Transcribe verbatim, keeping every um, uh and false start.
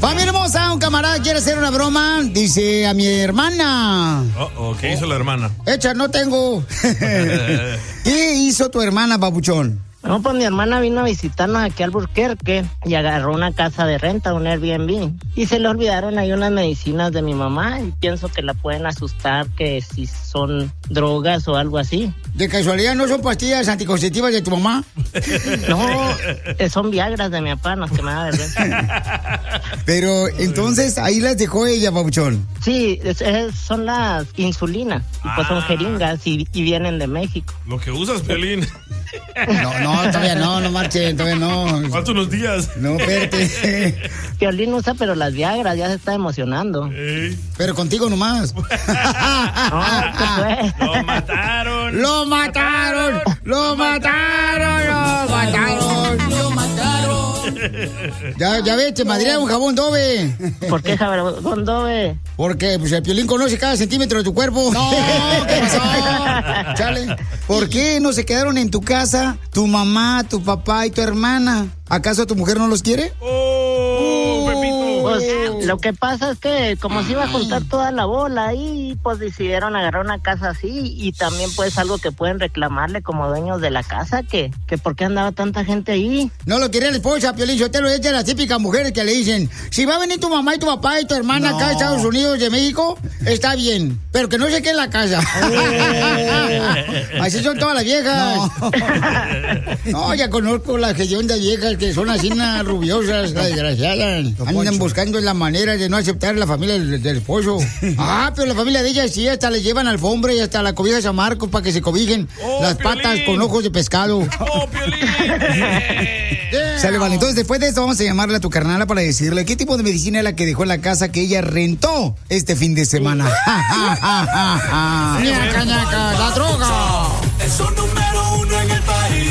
Familia hermosa, un camarada quiere hacer una broma. Dice a mi hermana. Oh, oh, ¿qué hizo la hermana? Echa, no tengo. ¿Qué hizo tu hermana, papuchón? No, pues mi hermana vino a visitarnos aquí al Albuquerque y agarró una casa de renta, un Airbnb. Y se le olvidaron ahí unas medicinas de mi mamá y pienso que la pueden asustar, que si son drogas o algo así. ¿De casualidad no son pastillas anticonceptivas de tu mamá? No, son Viagras de mi papá, no es que me da vergüenza. Pero entonces ahí las dejó ella, papuchón. Sí, es, es, son las insulinas, y pues son Ah. jeringas y, y vienen de México. Lo que usas, Piolín. No, no, todavía no, no marchen, todavía no. Faltan unos días. No, espérate. Piolín usa, pero las Viagras ya se está emocionando. Ey. Pero contigo nomás. No, ¿qué fue? Lo mataron. ¡Lo mataron! ¡Lo mataron! ¡Lo mataron! ¡Lo mataron! Ya, ya ves, te madrearon un jabón Dove. ¿Por qué jabón Dove? Porque pues, el Piolín conoce cada centímetro de tu cuerpo. No, ¿qué pasó? Chale. ¿Por qué no se quedaron en tu casa tu mamá, tu papá y tu hermana? ¿Acaso tu mujer no los quiere? ¡Oh, Pepito! Pues lo que pasa es que como se iba a juntar toda la bola ahí, pues decidieron agarrar una casa así y también pues algo que pueden reclamarle como dueños de la casa, que, que por qué andaba tanta gente ahí. No lo quería la esposa, Piolín, yo te lo he hecho a las típicas mujeres que le dicen, si va a venir tu mamá y tu papá y tu hermana No. acá a Estados Unidos de México, está bien, pero que no se quede en la casa. Así son todas las viejas. No, no ya conozco las hediondas viejas que son así unas rubiosas, las desgraciadas. Andan buscando la manera de no aceptar la familia del, del esposo. Ah, pero la familia de ellas sí, hasta les llevan alfombra y hasta la cobija de San Marcos para que se cobijen Oh, las Piolín. patas con ojos de pescado. ¡Oh, Piolín! Sale, vale. Entonces, después de esto, vamos a llamarle a tu carnala para decirle qué tipo de medicina es la que dejó en la casa que ella rentó este fin de semana. ¡Ñaca, ñaca! ¡La droga! Es un número uno en el país.